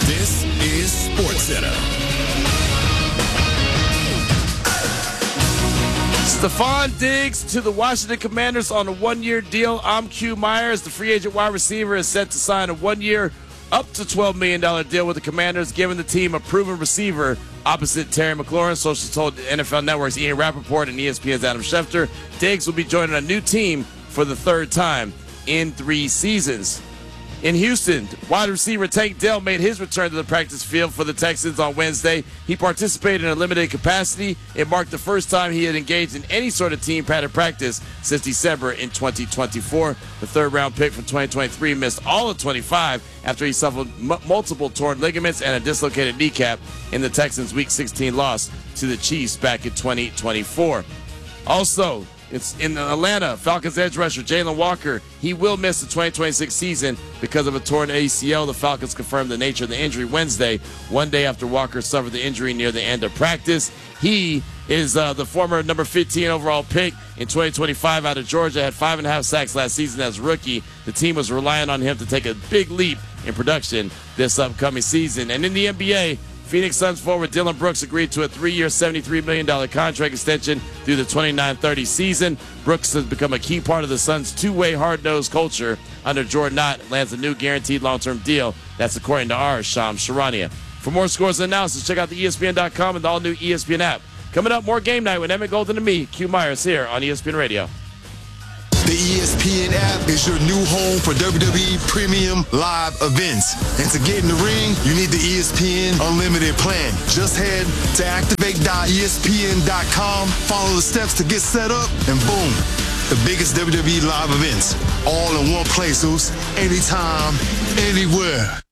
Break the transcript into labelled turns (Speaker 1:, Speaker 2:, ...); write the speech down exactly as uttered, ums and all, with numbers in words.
Speaker 1: This is SportsCenter.
Speaker 2: Stephon Diggs to the Washington Commanders on a one-year deal. I'm Q Myers. The free agent wide receiver is set to sign a one-year, up to twelve million dollars deal with the Commanders, giving the team a proven receiver opposite Terry McLaurin. Sources told N F L Network's Ian Rappaport and E S P N's Adam Schefter. Diggs will be joining a new team for the third time in three seasons. In Houston, wide receiver Tank Dell made his return to the practice field for the Texans on Wednesday. He participated in a limited capacity. It marked the first time he had engaged in any sort of team padded practice since December in twenty twenty-four. The third-round pick from twenty twenty-three missed all of twenty-five after he suffered m- multiple torn ligaments and a dislocated kneecap in the Texans' Week sixteen loss to the Chiefs back in twenty twenty-four. Also, it's in Atlanta, Falcons edge rusher Jalen Walker. He will miss the twenty twenty-six season because of a torn A C L. The Falcons confirmed the nature of the injury Wednesday, one day after Walker suffered the injury near the end of practice. He is uh, the former number fifteen overall pick in twenty twenty-five out of Georgia, had five and a half sacks last season as a rookie. The team was relying on him to take a big leap in production this upcoming season. And in the N B A, Phoenix Suns forward Dylan Brooks agreed to a three-year, seventy-three million dollars contract extension through the twenty-nine thirty season. Brooks has become a key part of the Suns' two-way, hard-nosed culture under Jordan Knott, lands a new guaranteed long-term deal. That's according to our Shams Charania. For more scores and analysis, check out the E S P N dot com and the all-new E S P N app. Coming up, more Game Night with Emmett Golden and me, Q Myers, here on E S P N Radio.
Speaker 3: The E S P N app is your new home for W W E Premium Live events. And to get in the ring, you need the E S P N Unlimited plan. Just head to activate dot E S P N dot com, follow the steps to get set up, and boom, the biggest W W E live events. All in one place, Oos. Anytime, anywhere.